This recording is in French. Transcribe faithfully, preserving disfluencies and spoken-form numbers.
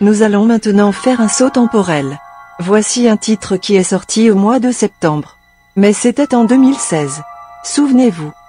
Nous allons maintenant faire un saut temporel. Voici un titre qui est sorti au mois de septembre. Mais c'était en deux mille seize. Souvenez-vous.